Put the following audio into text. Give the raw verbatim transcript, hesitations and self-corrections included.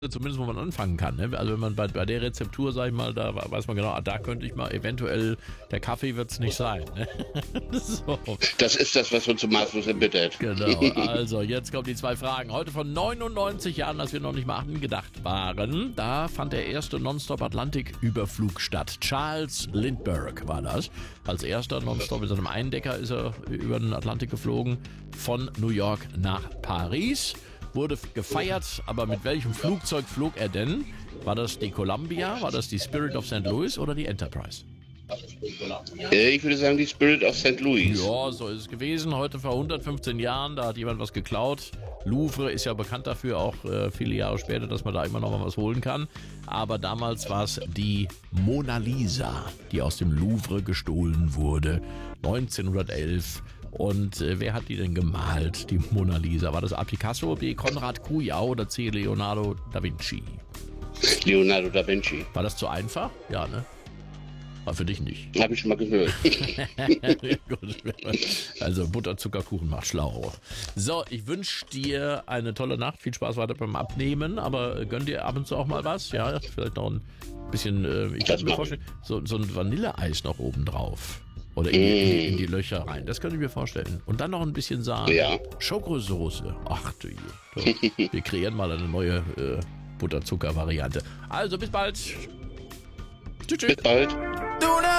zumindest wo man anfangen kann. Ne? Also wenn man bei, bei der Rezeptur, sag ich mal, da weiß man genau, ah, da könnte ich mal eventuell, der Kaffee wird es nicht sein. Ne? So. Das ist das, was uns so maßlos erbittert. Genau, also jetzt kommen die zwei Fragen. Heute vor neunundneunzig Jahren, als wir noch nicht mal angedacht waren, da fand der erste Nonstop-Atlantik-Überflug statt. Charles Lindbergh war das. Als erster Nonstop mit seinem Eindecker ist er über den Atlantik geflogen, von New York nach Paris. Wurde gefeiert, aber mit welchem Flugzeug flog er denn? War das die Columbia, war das die Spirit of Saint Louis oder die Enterprise? Ich würde sagen, die Spirit of Saint Louis. Ja, so ist es gewesen. Heute vor hundertfünfzehn Jahren, da hat jemand was geklaut. Louvre ist ja bekannt dafür, auch äh, viele Jahre später, dass man da immer noch mal was holen kann. Aber damals war es die Mona Lisa, die aus dem Louvre gestohlen wurde, neunzehnhundertelf. Und äh, wer hat die denn gemalt, die Mona Lisa? War das A. Picasso, B. Konrad Kujau oder C. Leonardo da Vinci? Leonardo da Vinci. War das zu einfach? Ja, ne? War für dich nicht. Habe ich schon mal gehört. Gut. Also Butterzuckerkuchen macht schlau. So, ich wünsche dir eine tolle Nacht. Viel Spaß weiter beim Abnehmen. Aber gönn dir ab und zu auch mal was. Ja, vielleicht noch ein bisschen, äh, ich kann mir vorstellen, so, so ein Vanilleeis noch oben drauf. Oder in die, in, die, in die Löcher rein. Das könnte ich mir vorstellen. Und dann noch ein bisschen Sahne. Ja. Schokosoße. Ach du je. Wir kreieren mal eine neue äh, Butterzucker-Variante. Also bis bald. Tschüss. Bis bald. Du